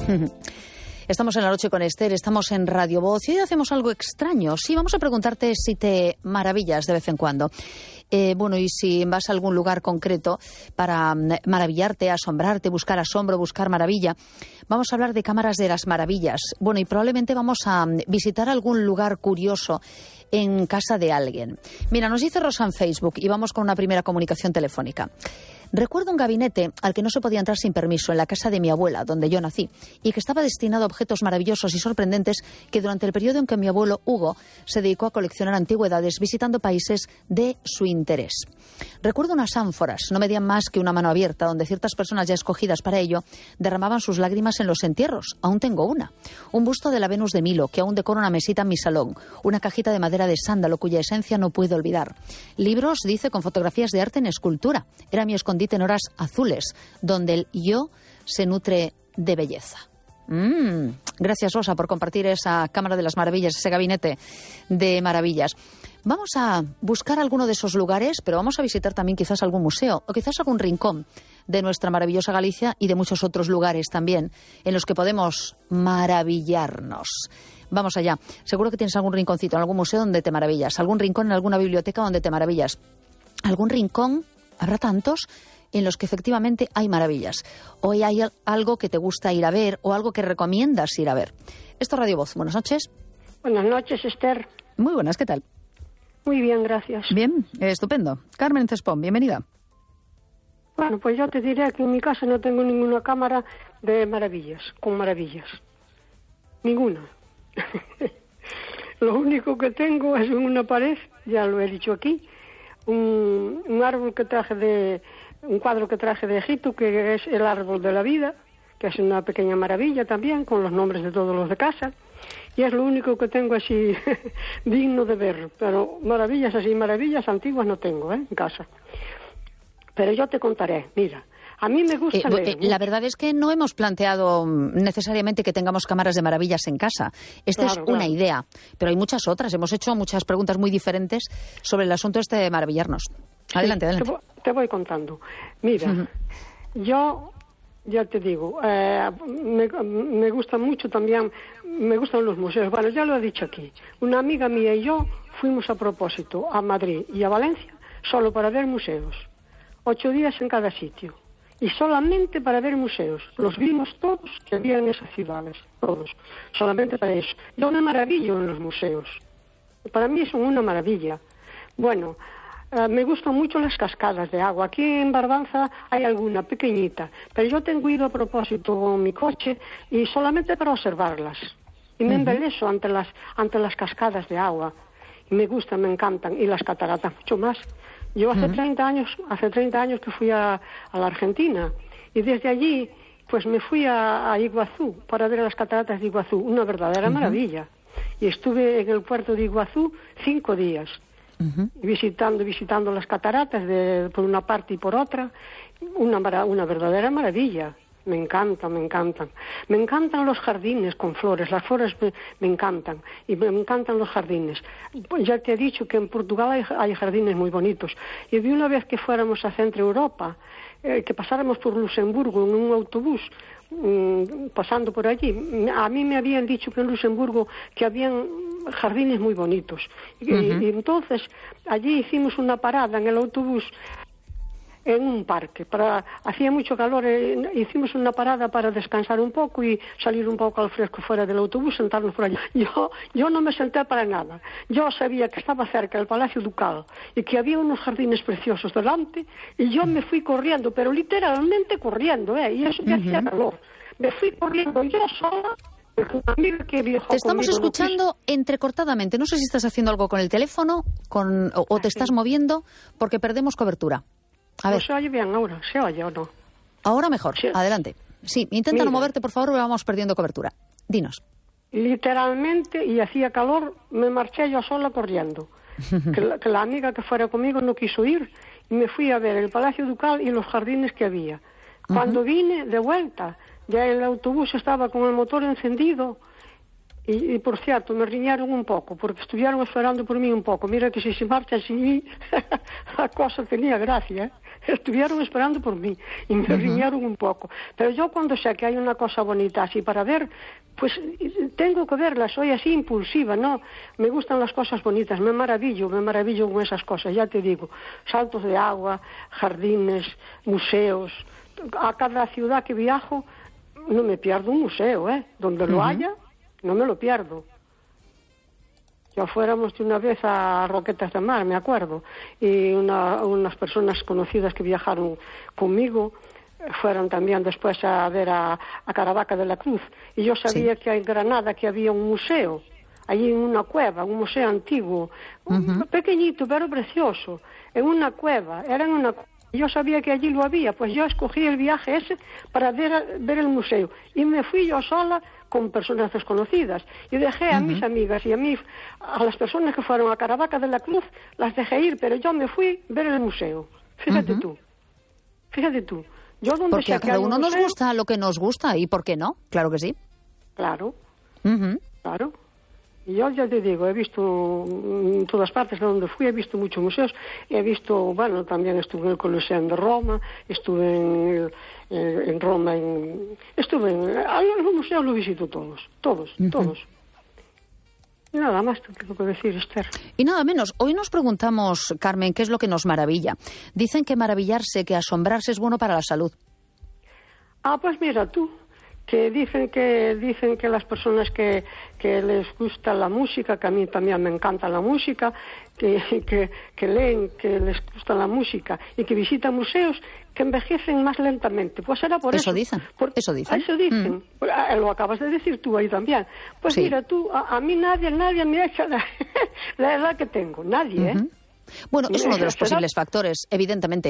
Estamos en La Noche con Esther, estamos en Radio Voz y hoy hacemos algo extraño. Sí, vamos a preguntarte si te maravillas de vez en cuando. Y si vas a algún lugar concreto para maravillarte, asombrarte, buscar asombro, buscar maravilla. Vamos a hablar de cámaras de las maravillas. Y probablemente vamos a visitar algún lugar curioso en casa de alguien. Mira, nos dice Rosa en Facebook y vamos con una primera comunicación telefónica. Recuerdo un gabinete al que no se podía entrar sin permiso en la casa de mi abuela, donde yo nací, y que estaba destinado a objetos maravillosos y sorprendentes que durante el periodo en que mi abuelo Hugo se dedicó a coleccionar antigüedades visitando países de su interés. Recuerdo unas ánforas, no medían más que una mano abierta, donde ciertas personas ya escogidas para ello derramaban sus lágrimas en los entierros. Aún tengo una. Un busto de la Venus de Milo, que aún decora una mesita en mi salón. Una cajita de madera de sándalo, cuya esencia no puedo olvidar. Libros, dice, con fotografías de arte en escultura. Era mi escondite en horas azules, donde el yo se nutre de belleza. Gracias, Rosa, por compartir esa cámara de las maravillas, ese gabinete de maravillas. Vamos a buscar alguno de esos lugares, pero vamos a visitar también quizás algún museo o quizás algún rincón de nuestra maravillosa Galicia y de muchos otros lugares también en los que podemos maravillarnos. Vamos allá. Seguro que tienes algún rinconcito en algún museo donde te maravillas, algún rincón en alguna biblioteca donde te maravillas, algún rincón, habrá tantos, en los que efectivamente hay maravillas. Hoy hay algo que te gusta ir a ver o algo que recomiendas ir a ver. Esto es Radio Voz. Buenas noches. Buenas noches, Esther. Muy buenas, ¿qué tal? Muy bien, gracias. Bien, estupendo. Carmen Cespón, bienvenida. Bueno, pues yo te diré que en mi casa no tengo ninguna cámara de maravillas, con maravillas. Ninguna. Lo único que tengo es en una pared, ya lo he dicho aquí, un árbol que traje un cuadro que traje de Egipto, que es el árbol de la vida, que es una pequeña maravilla también, con los nombres de todos los de casa, y es lo único que tengo así digno de ver, pero maravillas así, maravillas antiguas no tengo, en casa. Pero yo te contaré, mira, a mí me gusta leer. La verdad es que no hemos planteado necesariamente que tengamos cámaras de maravillas en casa. Esta es una idea, pero hay muchas otras. Hemos hecho muchas preguntas muy diferentes sobre el asunto este de maravillarnos. Adelante, adelante. Te voy contando. Mira, yo ya te digo, me gusta mucho también, me gustan los museos. Bueno, ya lo he dicho aquí. Una amiga mía y yo fuimos a propósito a Madrid y a Valencia solo para ver museos. 8 días en cada sitio. Y solamente para ver museos. Los vimos todos que había en esas ciudades. Todos. Solamente para eso. Yo me maravillo en los museos. Para mí son una maravilla. Bueno, me gustan mucho las cascadas de agua. Aquí en Barbanza hay alguna pequeñita. Pero yo tengo ido a propósito con mi coche y solamente para observarlas. Y me embeleso ante las cascadas de agua. Y me gustan, me encantan. Y las cataratas mucho más. Yo hace 30 años que fui a la Argentina y desde allí pues me fui a Iguazú para ver las cataratas de Iguazú, una verdadera maravilla. Y estuve en el puerto de Iguazú 5 días, visitando las cataratas por una parte y por otra, una verdadera maravilla. Me encantan. Me encantan los jardines con flores. Las flores me encantan. Y me encantan los jardines. Ya te he dicho que en Portugal hay jardines muy bonitos. Y de una vez que fuéramos a Centro Europa, que pasáramos por Luxemburgo en un autobús, pasando por allí, a mí me habían dicho que en Luxemburgo que habían jardines muy bonitos. Y entonces allí hicimos una parada en el autobús en un parque, hacía mucho calor, hicimos una parada para descansar un poco y salir un poco al fresco fuera del autobús, sentarnos por allí. Yo no me senté para nada. Yo sabía que estaba cerca del Palacio Ducal y que había unos jardines preciosos delante y yo me fui corriendo, pero literalmente corriendo, y eso me hacía calor. Me fui corriendo yo sola. Te estamos escuchando entrecortadamente. No sé si estás haciendo algo con el teléfono o te estás moviendo porque perdemos cobertura. A ver. ¿No se oye bien ahora? ¿Se oye o no? Ahora mejor. Sí. Adelante. Sí, intenta no moverte, por favor, porque vamos perdiendo cobertura. Dinos. Literalmente, y hacía calor, me marché yo sola corriendo. que la amiga que fuera conmigo no quiso ir y me fui a ver el Palacio Ducal y los jardines que había. Cuando vine de vuelta, ya el autobús estaba con el motor encendido y por cierto, me riñaron un poco, porque estuvieron esperando por mí un poco. Mira que si se marcha así, la cosa tenía gracia, estuvieron esperando por mí y me riñeron un poco. Pero yo cuando sé que hay una cosa bonita así para ver, pues tengo que verla, soy así impulsiva, ¿no? Me gustan las cosas bonitas, me maravillo con esas cosas, ya te digo. Saltos de agua, jardines, museos. A cada ciudad que viajo no me pierdo un museo, ¿eh? Donde lo haya, no me lo pierdo. Ya fuéramos de una vez a Roquetas de Mar, me acuerdo, y unas personas conocidas que viajaron conmigo fueron también después a ver a Caravaca de la Cruz. Y yo sabía que en Granada que había un museo, allí en una cueva, un museo antiguo, pequeñito pero precioso, en una cueva, yo sabía que allí lo había, pues yo escogí el viaje ese para ver el museo. Y me fui yo sola con personas desconocidas. Y dejé a mis amigas y a las personas que fueron a Caravaca de la Cruz, las dejé ir, pero yo me fui a ver el museo. Fíjate tú. Yo donde porque a cada uno nos gusta lo que nos gusta, ¿y por qué no? Claro que sí. Claro. Claro. Y yo ya te digo, he visto en todas partes de donde fui, he visto muchos museos, he visto, bueno, también estuve en el Coliseum de Roma, estuve en Roma, estuve en los museos, los visito todos. Y nada más te tengo que decir, Esther. Y nada menos. Hoy nos preguntamos, Carmen, ¿qué es lo que nos maravilla? Dicen que maravillarse, que asombrarse es bueno para la salud. Ah, pues mira tú, que dicen que las personas que les gusta la música, que a mí también me encanta la música, que leen, que les gusta la música y que visitan museos, que envejecen más lentamente. Pues será por eso. Eso dicen. Lo acabas de decir tú ahí también. Pues sí. Mira tú, a mí nadie me echa la edad que tengo, nadie, ¿eh? Bueno, es uno de los posibles factores, evidentemente.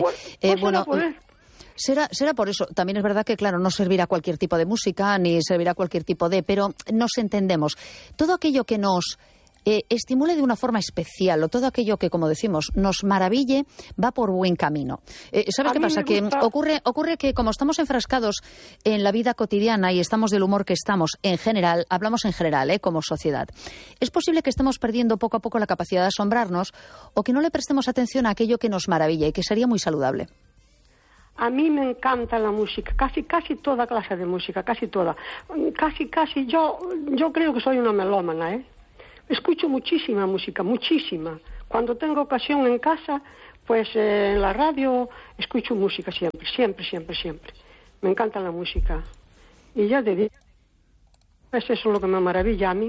Será por eso. También es verdad que, claro, no servirá cualquier tipo de música, ni servirá cualquier tipo de... Pero nos entendemos. Todo aquello que nos estimule de una forma especial, o todo aquello que, como decimos, nos maraville, va por buen camino. ¿Sabes qué pasa? Que ocurre que, como estamos enfrascados en la vida cotidiana y estamos del humor que estamos, en general, hablamos en general, como sociedad, es posible que estemos perdiendo poco a poco la capacidad de asombrarnos, o que no le prestemos atención a aquello que nos maravilla y que sería muy saludable. A mí me encanta la música, casi toda clase de música, casi toda. Casi, yo creo que soy una melómana, ¿eh? Escucho muchísima música, muchísima. Cuando tengo ocasión en casa, pues en la radio escucho música siempre. Me encanta la música. Y ya te digo, es eso lo que me maravilla a mí.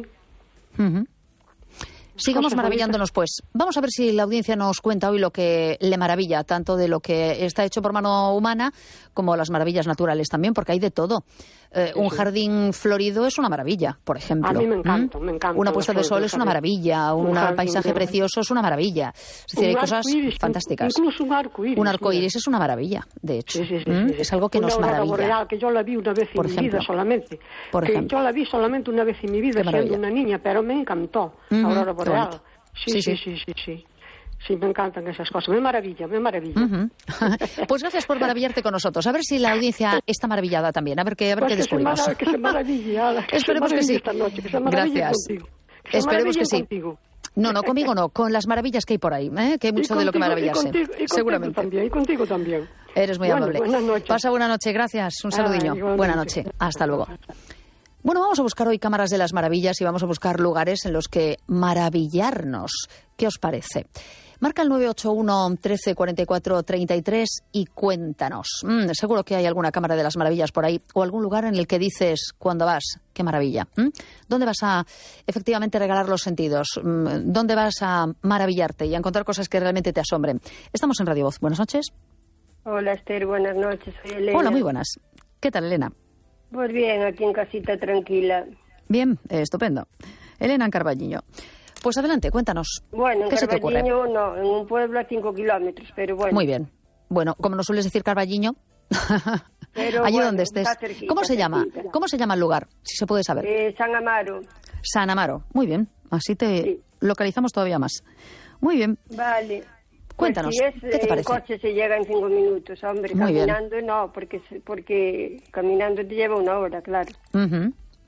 Sigamos maravillándonos, pues. Vamos a ver si la audiencia nos cuenta hoy lo que le maravilla, tanto de lo que está hecho por mano humana como las maravillas naturales también, porque hay de todo. Un jardín florido es una maravilla, por ejemplo. A mí me encanta. Una puesta de sol es una maravilla, un paisaje precioso es una maravilla. Es decir, hay cosas fantásticas. Incluso un arcoíris. Un arcoíris es una maravilla, de hecho. Sí. Es algo que nos maravilla. Boreal, que yo la vi una vez en mi vida solamente. Yo la vi solamente una vez en mi vida siendo una niña, pero me encantó. Aurora Boreal. Sí. Sí, me encantan esas cosas. Me maravilla. Pues gracias por maravillarte con nosotros. A ver si la audiencia está maravillada también. A ver qué descubrimos. Que se maraville. Esperemos que sí. Esta noche, que se maraville contigo. Esperemos que sí. Contigo. No, conmigo no. Con las maravillas que hay por ahí. Que hay mucho de lo que maravillarse. Seguramente. Y contigo también. Eres muy amable. Buenas noches. Pasa buena noche. Gracias. Un saludiño. Buena noche. Hasta luego. Bueno, vamos a buscar hoy cámaras de las maravillas y vamos a buscar lugares en los que maravillarnos. ¿Qué os parece? Marca el 981 13 44 33 y cuéntanos. Seguro que hay alguna cámara de las maravillas por ahí o algún lugar en el que dices cuando vas, qué maravilla. ¿Dónde vas a efectivamente regalar los sentidos? ¿Dónde vas a maravillarte y a encontrar cosas que realmente te asombren? Estamos en Radio Voz. Buenas noches. Hola, Esther. Buenas noches. Soy Elena. Hola, muy buenas. ¿Qué tal, Elena? Pues bien, aquí en casita tranquila. Bien, estupendo. Elena en Carballiño. Pues adelante, cuéntanos. Bueno, ¿qué se te ocurre? No, en un pueblo a 5 kilómetros, pero bueno. Muy bien. Bueno, como nos sueles decir Carballiño, pero allí bueno, donde estés. Cerquita, ¿Cómo se llama? ¿Cómo se llama el lugar? Si se puede saber. San Amaro. San Amaro. Muy bien. Así te localizamos todavía más. Muy bien. Vale. Cuéntanos, pues si ¿qué te parece? En coche se llega en 5 minutos, hombre. Muy caminando bien. No, porque caminando te lleva 1 hora, claro.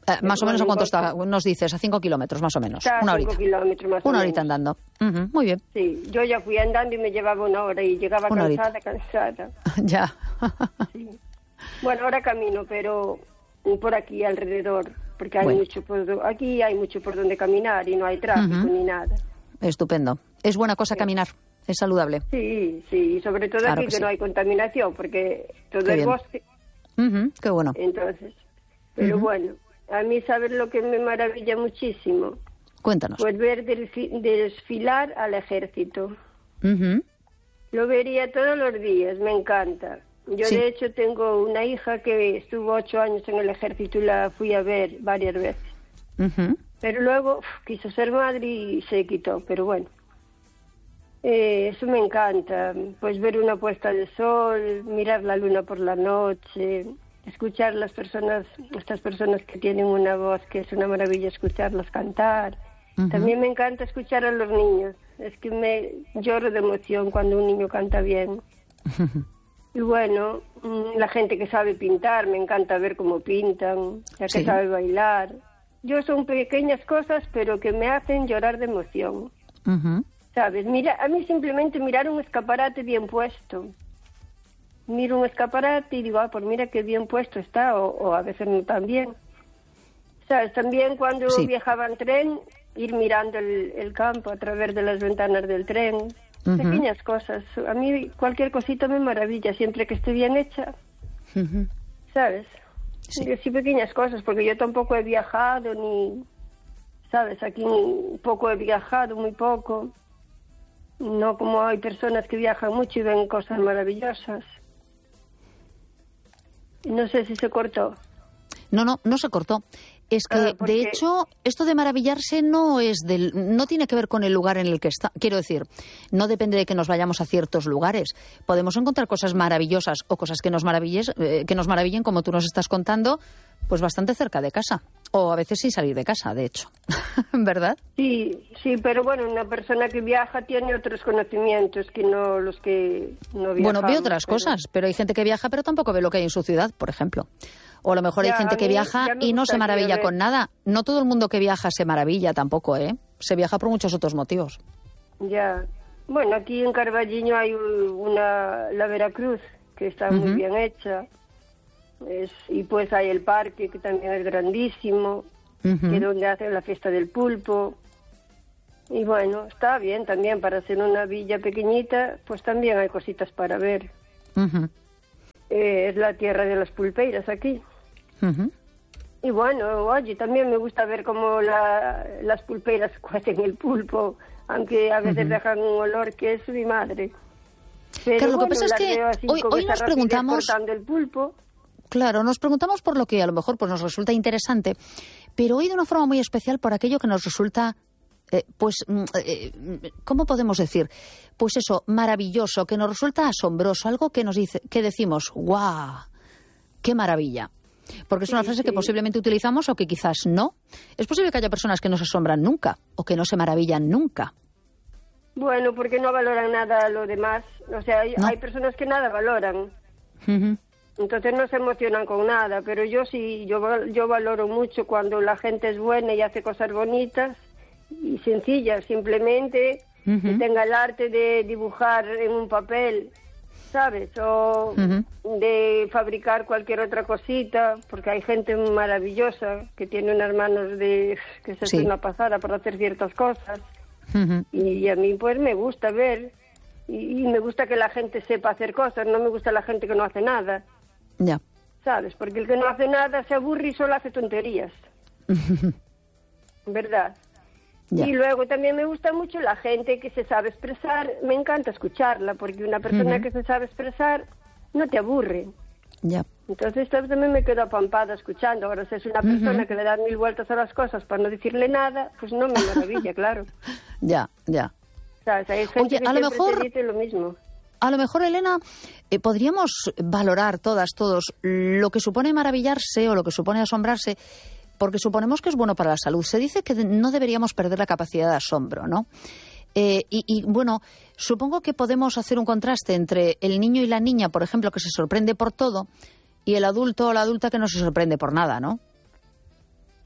Más o menos, ¿a cuánto está? Nos dices, a 5 kilómetros, más o menos. Está Una a horita. 5 kilómetros más o Una menos. horita andando. Muy bien. Sí, yo ya fui andando y me llevaba una hora y llegaba Una horita. cansada. Ya. Sí. Bueno, ahora camino, pero por aquí alrededor, porque hay Bueno. aquí hay mucho por donde caminar y no hay tráfico ni nada. Estupendo. Es buena cosa caminar. Es saludable. Sí, sí, y sobre todo Claro aquí que que sí. no hay contaminación, porque todo Qué es bien. bosque, Qué bueno. entonces. Pero bueno, a mí, ¿sabes lo que me maravilla muchísimo? Cuéntanos. Pues ver desfilar al ejército. Ujú. Lo vería todos los días, me encanta. Yo, Sí. de hecho, tengo una hija que estuvo 8 años en el ejército y la fui a ver varias veces. Ujú. Pero luego quiso ser madre y se quitó, pero bueno. Eso me encanta, pues ver una puesta de sol, mirar la luna por la noche, escuchar estas personas que tienen una voz que es una maravilla escucharlas cantar. También me encanta escuchar a los niños, es que me lloro de emoción cuando un niño canta bien. Y bueno, la gente que sabe pintar, me encanta ver cómo pintan, la que Sí. sabe bailar. Son pequeñas cosas, pero que me hacen llorar de emoción. Ujú. ¿Sabes? Mira, a mí simplemente mirar un escaparate bien puesto. Miro un escaparate y digo, pues mira qué bien puesto está, o a veces no tan bien. ¿Sabes? También cuando Sí. viajaba en tren, ir mirando el campo a través de las ventanas del tren. Pequeñas cosas. A mí cualquier cosita me maravilla, siempre que esté bien hecha. Ujú. ¿Sabes? Sí. Sí, pequeñas cosas, porque yo tampoco he viajado ni... ¿Sabes? Aquí poco he viajado, muy poco. No como hay personas que viajan mucho y ven cosas maravillosas. No sé si se cortó. No se cortó. Es que, porque- de hecho, esto de maravillarse no tiene que ver con el lugar en el que está. Quiero decir, no depende de que nos vayamos a ciertos lugares. Podemos encontrar cosas maravillosas o cosas que nos maravillen, como tú nos estás contando, pues bastante cerca de casa. O a veces sin salir de casa, de hecho. ¿Verdad? Sí, pero bueno, una persona que viaja tiene otros conocimientos que no los que no viajamos. Bueno, ve otras pero- cosas, pero hay gente que viaja pero tampoco ve lo que hay en su ciudad, por ejemplo. O a lo mejor hay Ya, gente a que mí viaja ya me y no se gustaría maravilla ver. con nada. No todo el mundo que viaja se maravilla tampoco, ¿eh? Se viaja por muchos otros motivos. Ya. Bueno, aquí en Carballiño hay la Veracruz, que está muy bien hecha. Y pues hay el parque, que también es grandísimo, que es donde hacen la fiesta del pulpo. Y bueno, está bien también para ser una villa pequeñita, pues también hay cositas para ver. Ujú, Es la tierra de las pulpeiras aquí. ujú. Y bueno, oye, también me gusta ver cómo las pulpeiras cuecen el pulpo, aunque a veces dejan un olor que es mi madre. Pero Claro, lo que bueno, pasa es las que veo así hoy con esa nos rapidez preguntamos- cortando el pulpo. Claro, nos preguntamos por lo que a lo mejor pues nos resulta interesante, pero hoy de una forma muy especial por aquello que nos resulta, ¿cómo podemos decir? Pues eso, maravilloso, que nos resulta asombroso, algo que que decimos, ¡guau! ¡Qué maravilla! Porque es una frase que posiblemente utilizamos o que quizás no. Es posible que haya personas que no se asombran nunca o que no se maravillan nunca. Bueno, porque no valoran nada lo demás. O sea, No. hay personas que nada valoran. Ujú. Entonces no se emocionan con nada, pero yo sí, yo valoro mucho cuando la gente es buena y hace cosas bonitas y sencillas, simplemente que tenga el arte de dibujar en un papel, ¿sabes? O de fabricar cualquier otra cosita, porque hay gente maravillosa que tiene unas manos que se Sí. hace una pasada para hacer ciertas cosas. Ujú. Y a mí pues me gusta ver y me gusta que la gente sepa hacer cosas, no me gusta la gente que no hace nada. Ya. ¿Sabes? Porque el que no hace nada se aburre y solo hace tonterías. ¿Verdad? Ya. Y luego también me gusta mucho la gente que se sabe expresar. Me encanta escucharla, porque una persona que se sabe expresar no te aburre. Ya. Entonces también me quedo apampada escuchando. Ahora, si es una persona que le da 1000 vueltas a las cosas para no decirle nada, pues no me maravilla, claro. Ya, ya. ¿Sabes? Hay gente Oye, que a lo siempre mejor- te dice lo mismo. A lo mejor, Elena, podríamos valorar todos, lo que supone maravillarse o lo que supone asombrarse, porque suponemos que es bueno para la salud. Se dice que no deberíamos perder la capacidad de asombro, ¿no? Y bueno, supongo que podemos hacer un contraste entre el niño y la niña, por ejemplo, que se sorprende por todo, y el adulto o la adulta que no se sorprende por nada, ¿no?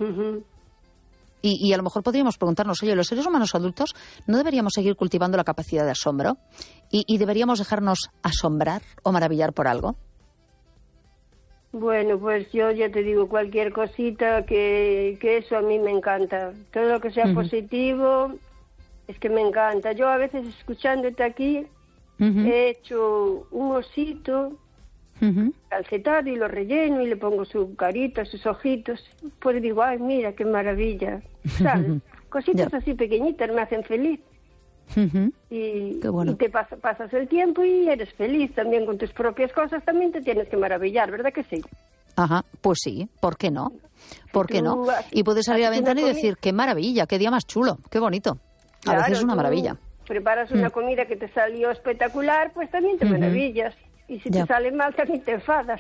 Y a lo mejor podríamos preguntarnos, oye, los seres humanos adultos no deberíamos seguir cultivando la capacidad de asombro y deberíamos dejarnos asombrar o maravillar por algo. Bueno, pues yo ya te digo, cualquier cosita que eso a mí me encanta. Todo lo que sea positivo es que me encanta. Yo a veces escuchándote aquí he hecho un osito calcetado y lo relleno y le pongo su carita, sus ojitos. Pues digo, ay, mira, qué maravilla. ¿Sabes? Cositas así pequeñitas me hacen feliz. Y, qué bueno. Y te pasas el tiempo y eres feliz también con tus propias cosas. También te tienes que maravillar, ¿verdad que sí? Ajá, pues sí, ¿por qué no? ¿Por qué no? Y puedes salir a la ventana y decir, qué maravilla, qué día más chulo, qué bonito. A veces es una maravilla. Preparas una comida que te salió espectacular, pues también te maravillas. Y si te sale mal, también te enfadas.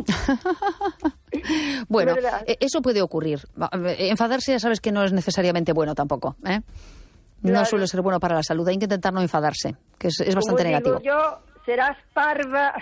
Bueno, eso puede ocurrir. Enfadarse ya sabes que no es necesariamente bueno tampoco, ¿eh? No suele ser bueno para la salud. Hay que intentar no enfadarse, que es bastante negativo. Digo yo, serás parva.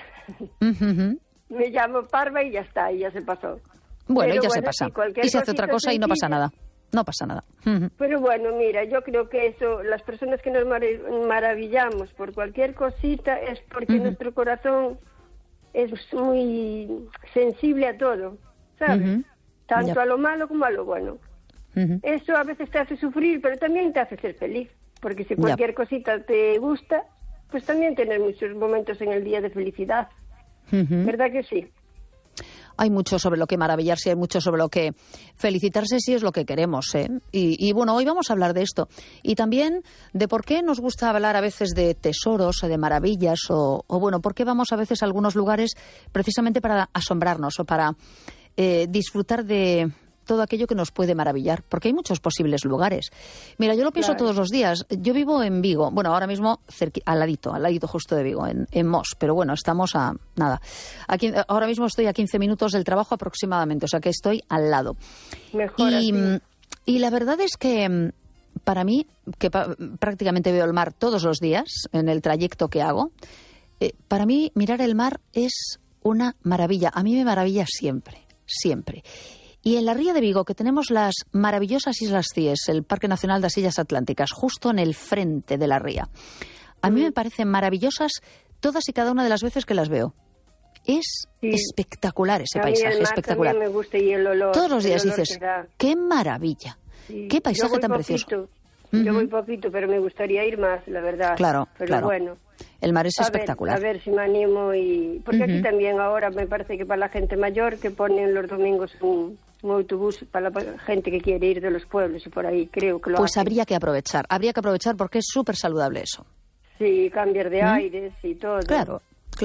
Me llamo parva y ya está, y ya se pasó. Bueno, y ya se pasa. Y se hace otra cosa y no pasa nada. No pasa nada. Pero bueno, mira, yo creo que eso, las personas que nos maravillamos por cualquier cosita es porque nuestro corazón es muy sensible a todo, ¿sabes? Tanto a lo malo como a lo bueno. Eso a veces te hace sufrir, pero también te hace ser feliz, porque si cualquier cosita te gusta, pues también tener muchos momentos en el día de felicidad. ¿Verdad que sí? Hay mucho sobre lo que maravillarse, hay mucho sobre lo que felicitarse si es lo que queremos, ¿eh? Y bueno, hoy vamos a hablar de esto. Y también de por qué nos gusta hablar a veces de tesoros o de maravillas o bueno, por qué vamos a veces a algunos lugares precisamente para asombrarnos o para disfrutar de todo aquello que nos puede maravillar, porque hay muchos posibles lugares. Mira, yo lo pienso todos los días. Yo vivo en Vigo, bueno, ahora mismo al ladito justo de Vigo, en Mos, pero bueno, estamos a nada. Aquí, ahora mismo estoy a 15 minutos del trabajo aproximadamente, o sea que estoy al lado. Mejor así. Y la verdad es que para mí, que prácticamente veo el mar todos los días en el trayecto que hago, para mí mirar el mar es una maravilla. A mí me maravilla siempre, siempre. Y en la ría de Vigo, que tenemos las maravillosas Islas Cíes, el Parque Nacional das Illas Atlánticas, justo en el frente de la ría, a mí me parecen maravillosas todas y cada una de las veces que las veo. Es espectacular ese paisaje, espectacular. Me gusta, y el olor, todos los días dices, qué maravilla, qué paisaje tan precioso. Yo voy poquito, pero me gustaría ir más, la verdad. Claro, pero claro. Bueno. El mar es espectacular. A ver si me animo porque aquí también ahora me parece que para la gente mayor que ponen los domingos un autobús para la gente que quiere ir de los pueblos y por ahí creo que lo Pues hacen. habría que aprovechar porque es súper saludable eso. Sí, cambiar de aires y todo. Claro.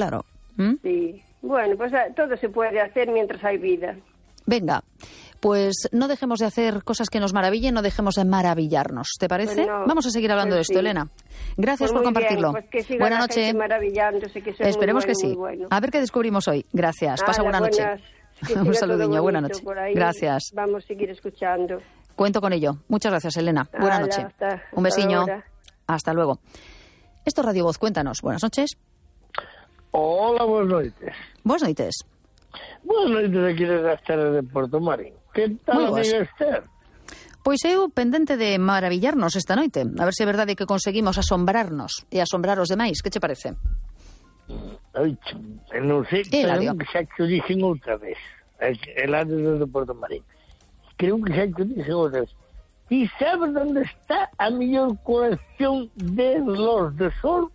Sí. Bueno, pues todo se puede hacer mientras hay vida. Venga, pues no dejemos de hacer cosas que nos maravillen, no dejemos de maravillarnos. ¿Te parece? Pues no, vamos a seguir hablando de esto, Elena. Gracias por compartirlo. Bien, pues que siga buena la noche. gente maravillándose, que sea Esperemos muy bueno, que sí. muy bueno. A ver qué descubrimos hoy. Gracias. Pasa buena noche. Un saludillo. Buena noche. Gracias. Vamos a seguir escuchando. Cuento con ello. Muchas gracias, Elena. Buena noche. Un besiño. Hasta luego. Esto es Radio Voz. Cuéntanos. Buenas noches. Hola, buenas noches. Buenas noches. Buenas noches aquí desde las terras de Porto Marín. Que tal, amiga Esther? Pois eu pendente de maravillarnos esta noite. A ver se é verdade que conseguimos asombrarnos e asombrar os demais. Que che parece? Ai, non sei, creo que xa te dixen outra vez. El lado de Porto Marín. Creo que xa te dixen outra vez. E sabes onde está a mellor colección de relós de sol?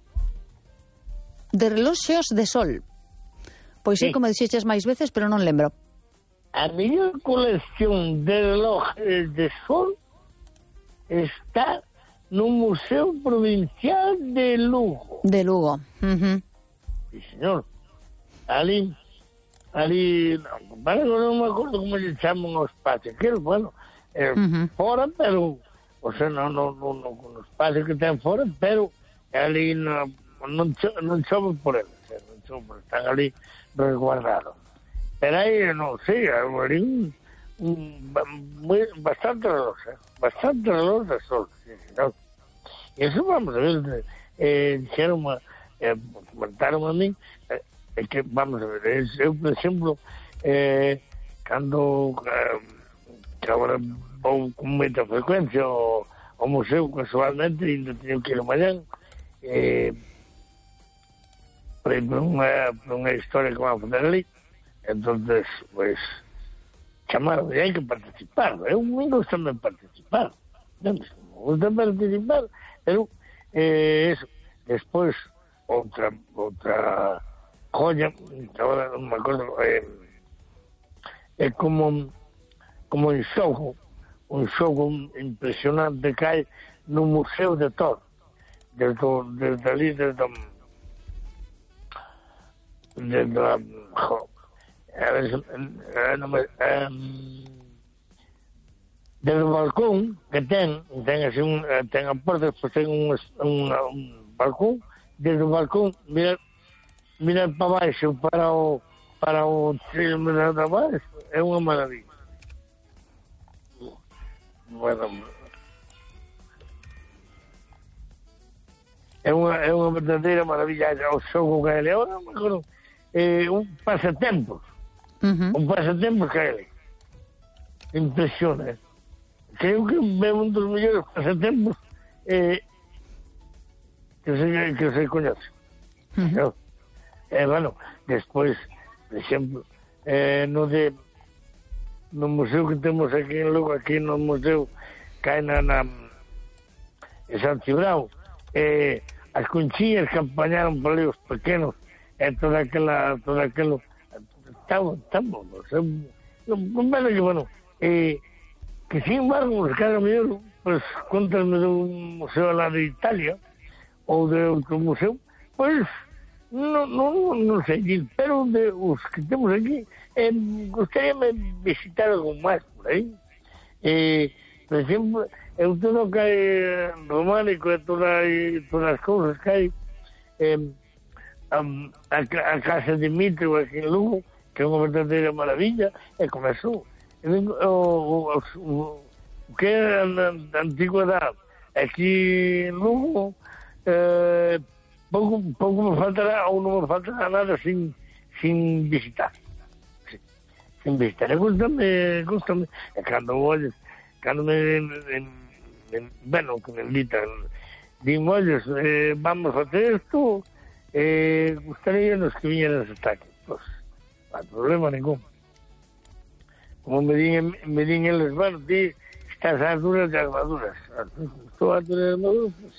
De reloxos de sol. Pois sí, como dixeches máis veces, pero non lembro. A mellor colección de relojes de sol está no Museo Provincial de Lugo. De Lugo. Sí, señor. Ali, non me acordo como se chaman os espacios. Que, bueno, fora, pero, o sea, non os espacios que ten fora, pero ali non chove por eles. Están ali resguardados. Pero aí, non sei, ali bastante reloj de sol, sí, señor. E eso vamos a ver, comentaron a mí, que vamos a ver, eu, por exemplo, cando que agora vou con moita frecuencia ao museo casualmente, e ainda teño que ir mañán, por unha historia que van a fazer ali. Entonces, pues, chamaron, e hai que participar. Eu me gusta tamén participar. Me gusta participar, pero eso. Despois, outra joya, agora non me acordo, é como un xogo impresionante que hai no Museo de Tor, desde ali, desde o balcón que ten así ten a porta, despois ten un balcón, desde o balcón mira para baixo para o trilho de baixo, é unha maravilla. Bueno, é unha verdadeira maravilla o xogo que ele agora, me acordo, un pasatempos que ele impresiona. Creo que é un dos mellores pasatempos que se coñece. Bueno, despois, por exemplo, no museo que temos aquí en Lugo, aquí no museo que hai en San Cibrao, as conchiñas que apañaron por ali os pequenos, e todo aquilo estamos, bueno, que sin embargo, cada mellor, pues, contasme dun museo lá de Italia, ou de outro museo, pues, non sei, pero de os que temos aquí, gostaríame visitar algo máis por aí. Por exemplo, todo o que hai románico, e todas as cousas que hai, a casa de Mitro aquí en Lugo, que é unha verdadeira maravilla, e comezou o que é a antigüedade aquí en Lugo. Pouco me faltará, ou non me faltará nada sin visitar. Sin visitar. Gústame, e cando bueno, que me invitan, digo, olles, vamos a facer isto, gustaríanos que viñeras hasta aquí. Pues, non hai problema ningún. Como me din eles, bueno, ti estás ás duras de armaduras. Estou ás duras de armaduras, pues,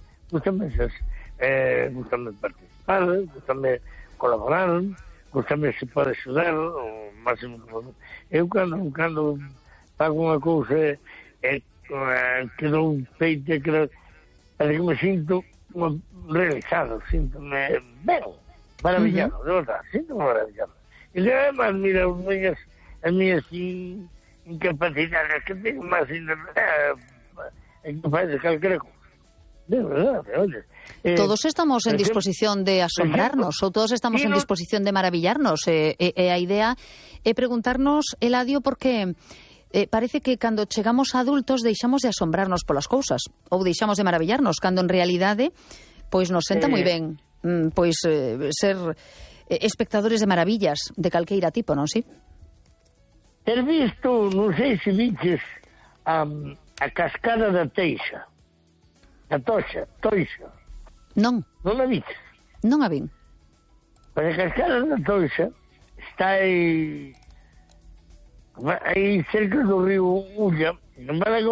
gustame participar, gustame colaborar, gustame se pode axudar o máximo que podo. Eu cando pago unha cousa que dou feito, parece que me sinto realizado, sinto-me ben, maravillado, de verdad, sinto-me maravillado. E además, mira, as miñas incapacidades que tengo máis que faz calquera cousa. De verdad, oye. Todos estamos en disposición de asombrarnos, ou todos estamos en disposición de maravillarnos. A idea é preguntarnos, Eladio, porque parece que cando chegamos a adultos deixamos de asombrarnos polas cousas, ou deixamos de maravillarnos, cando en realidade pois nos senta moi ben ser espectadores de maravillas de calqueira tipo, non si? Ter visto, non sei se viches a cascada da Teixa. A Toixa. Non. Non a viches? Non a vin. Pero a cascada da Toixa está aí cerca do río Ulla, en Málaga,